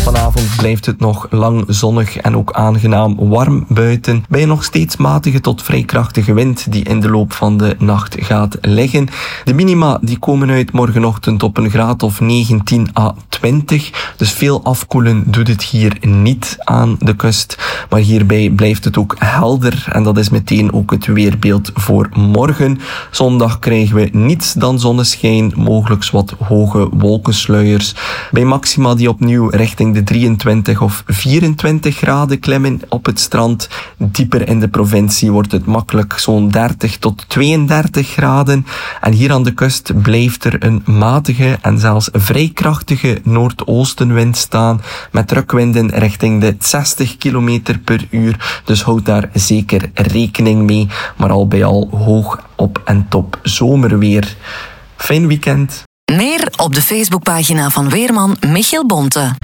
Vanavond blijft het nog lang zonnig en ook aangenaam warm buiten. Bij een nog steeds matige tot vrij krachtige wind die in de loop van de nacht gaat liggen. De minima die komen uit morgenochtend op een graad of 19 à 20. Dus veel afkoelen doet het hier niet aan de kust. Maar hierbij blijft het ook helder. En dat is meteen ook het weerbeeld voor morgen. Zondag krijgen we niets dan zonneschijn. Mogelijk wat hoge wolkensluiers. Bij maxima die opnieuw richting de 23 of 24 graden klimmen op het strand. Dieper in de provincie wordt het makkelijk zo'n 30 tot 32 graden. En hier aan de kust blijft er een matige en zelfs vrij krachtige noordoostenwind staan. Met drukwinden richting de 60 km per uur. Dus houd daar zeker rekening mee. Maar al bij al hoog op en top zomerweer. Fijn weekend. Meer op de Facebookpagina van weerman Michiel Bonte.